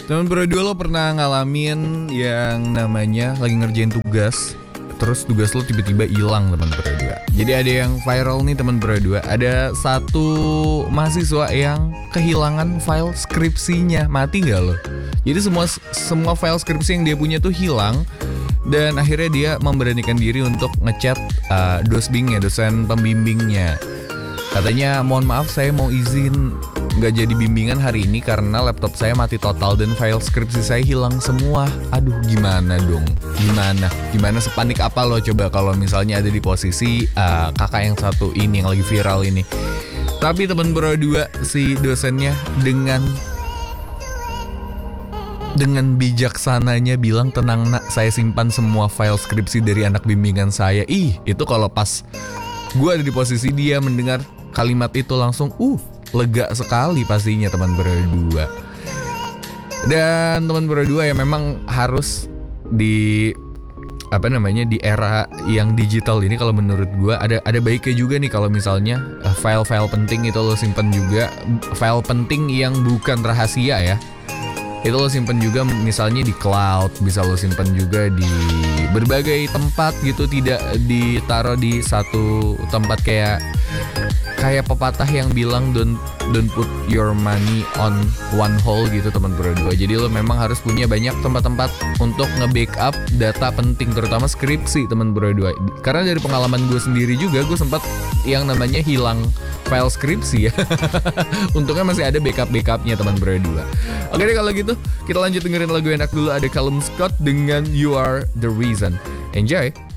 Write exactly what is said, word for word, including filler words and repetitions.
Teman berdua lo pernah ngalamin yang namanya lagi ngerjain tugas, terus tugas lo tiba-tiba hilang teman berdua. Jadi ada yang viral nih teman berdua. Ada satu mahasiswa yang kehilangan file skripsinya. Mati gak lo? Jadi semua semua file skripsi yang dia punya tuh hilang. Dan akhirnya dia memberanikan diri untuk ngechat uh, dosbingnya, dosen pembimbingnya. Katanya, mohon maaf saya mau izin gak jadi bimbingan hari ini karena laptop saya mati total dan file skripsi saya hilang semua. Aduh, gimana dong? Gimana? Gimana sepanik apa lo coba kalau misalnya ada di posisi uh, kakak yang satu ini yang lagi viral ini. Tapi teman berdua si dosennya dengan dengan bijaksananya bilang, tenang nak, saya simpan semua file skripsi dari anak bimbingan saya. Ih, itu kalau pas gue ada di posisi dia mendengar kalimat itu langsung uh lega sekali pastinya teman berdua. Dan teman berdua ya memang harus di apa namanya di era yang digital ini, kalau menurut gue ada ada baiknya juga nih kalau misalnya uh, file-file penting itu lo simpen juga, file penting yang bukan rahasia ya. Itu lo simpen juga misalnya di cloud, bisa lo simpen juga di berbagai tempat gitu, tidak ditaruh di satu tempat kayak kayak pepatah yang bilang don't don't put your money on one hole gitu teman berdua. Jadi lo memang harus punya banyak tempat-tempat untuk nge-backup data penting, terutama skripsi teman berdua. Karena dari pengalaman gue sendiri juga, gue sempat yang namanya hilang file skripsi ya. Untungnya masih ada backup-backupnya teman berdua. Oke deh kalau gitu, kita lanjut dengerin lagu enak dulu. Ada Callum Scott dengan You Are The Reason. Enjoy.